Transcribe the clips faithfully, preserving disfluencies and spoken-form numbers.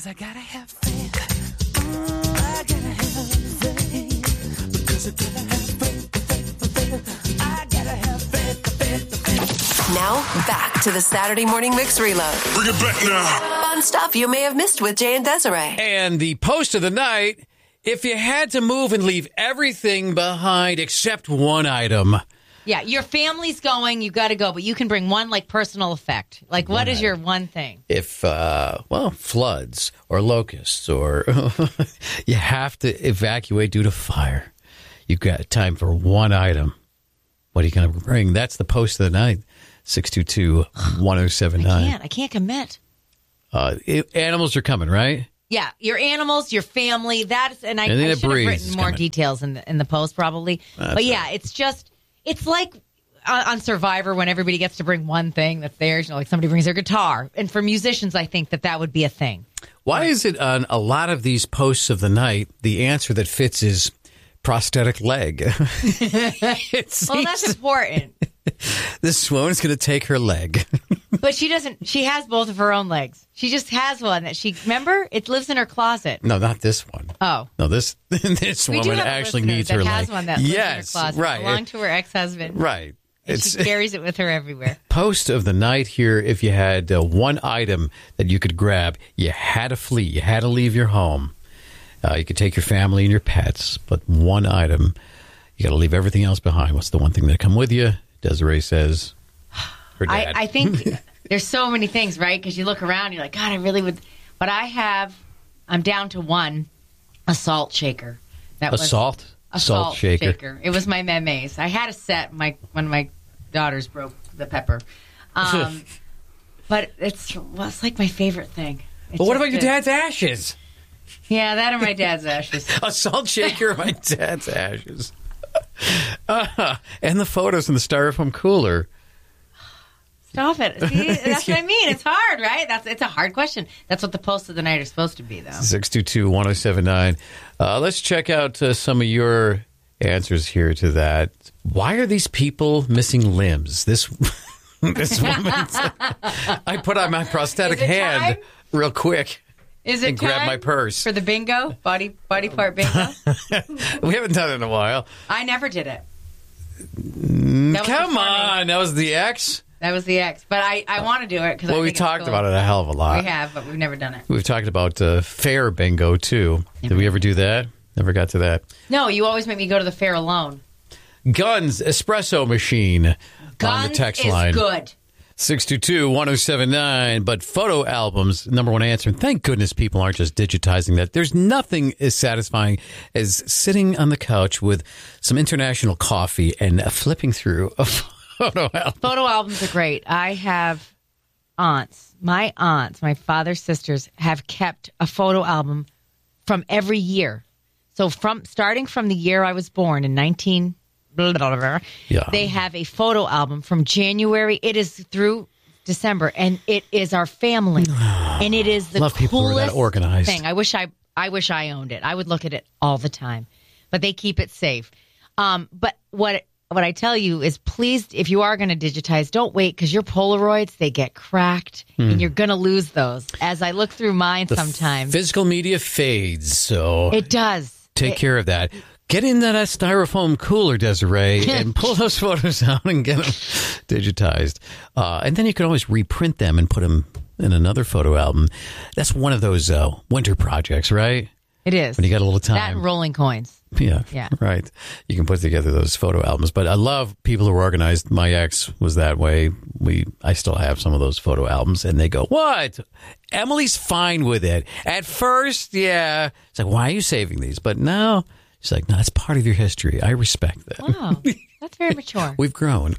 Cause I gotta have faith. Mm, I gotta have faith. Because I gotta have faith, faith, faith. I gotta have faith, faith, faith. Now, back to the Saturday Morning Mix Reload. Bring it back now. Fun stuff you may have missed with Jay and Desiree. And the post of the night, if you had to move and leave everything behind except one item. Yeah, your family's going, you got to go, but you can bring one, like, personal effect. Like, what is your one thing? If, uh, well, floods or locusts or you have to evacuate due to fire, you've got time for one item. What are you going to bring? That's the post of the night, six two two, one oh seven nine. I can't. I can't commit. Uh, it, animals are coming, right? Yeah, your animals, your family, that's, and I, And then I it should have breathes written more coming. details in the, in the post, probably. That's but yeah, right. it's just, it's like on, on Survivor when everybody gets to bring one thing that's theirs. You know, like somebody brings their guitar. And for musicians, I think that that would be a thing. Why is it on a lot of these posts of the night, the answer that fits is prosthetic leg? It Well, that's seems- important. This woman's going to take her leg. But she doesn't, she has both of her own legs. She just has one that she, remember? It lives in her closet. No, not this one. Oh. No, this this We do woman have a actually listener needs that her has leg. one that lives yes, in her closet. right. Belonged to her ex-husband. Right. And It's she carries it with her everywhere. post of the night here. If you had uh, one item that you could grab, you had to flee. You had to leave your home. Uh, you could take your family and your pets, but one item, you got to leave everything else behind. What's the one thing that come with you? Desiree says her dad. I, I think there's so many things, right? Because you look around, you're like, God, I really would. But I have, I'm down to one, a salt shaker. That a salt? a salt, salt shaker. shaker. It was my memes. I had a set my when my daughters broke the pepper. Um, but it's well, it's like my favorite thing. It's But what just about your a- dad's ashes? Yeah, that or my dad's ashes. A salt shaker of my dad's ashes. Uh, and the photos in the styrofoam cooler. Stop it. See, that's what I mean. It's hard, right? That's It's a hard question. That's what the post of the night is supposed to be, though. six two two, one oh seven nine. Uh, let's check out uh, some of your answers here to that. Why are these people missing limbs? This this woman. I put on my prosthetic Is it hand time? real quick Is it and grab time my purse. for the bingo? Body body part bingo? We haven't done it in a while. I never did it. That was Come before me. on. That was the X? That was the X. But I, I want to do it. Cause I Well, we think it's talked cool. about it a hell of a lot. We have, but we've never done it. We've talked about uh, fair bingo, too. Did we ever do that? Never got to that. No, you always make me go to the fair alone. Guns espresso machine Guns on the text is line. good. six two two, one oh seven nine. But photo albums, number one answer. And thank goodness people aren't just digitizing that. There's nothing as satisfying as sitting on the couch with some international coffee and uh, flipping through a photo album. Photo albums are great. I have aunts. My aunts, my father's sisters, have kept a photo album from every year. So from starting from the year I was born in nineteen blah, blah, blah, blah, Yeah. they have a photo album from January. It is through December, and it is our family, and it is the Love people who are that coolest organized. thing. I wish I, I wish I owned it. I would look at it all the time, but they keep it safe. Um, but what what I tell you is, please, if you are going to digitize, don't wait, because your Polaroids, they get cracked, and you're going to lose those. As I look through mine The sometimes, physical media fades, so it does. take It- care of that. Get in that styrofoam cooler, Desiree, and pull those photos out and get them digitized. Uh, and then you can always reprint them and put them in another photo album. That's one of those uh, winter projects, right? It is. When you got a little That time. and rolling coins. Yeah, Yeah. right. You can put together those photo albums. But I love people who are organized. My ex was that way. We, I still have some of those photo albums, and they go, "What? Emily's fine with it." At first, yeah, it's like, "Why are you saving these?" But now she's like, "No, that's part of your history. I respect that." Wow, that's very mature. We've grown.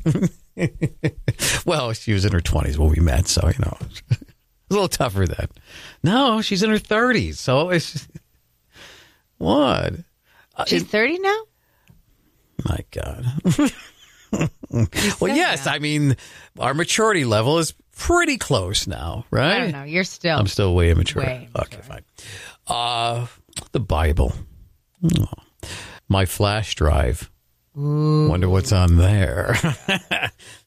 Well, she was in her twenties when we met, so you know, it was a little tougher then. No, she's in her thirties, so it's just, what? Uh, She's it- thirty now? My God. You Well, said yes. that. I mean, our maturity level is pretty close now, right? I don't know. You're still. I'm still way immature. Way Okay, immature. fine. Uh, the Bible. Oh. My flash drive. Wonder what's on there.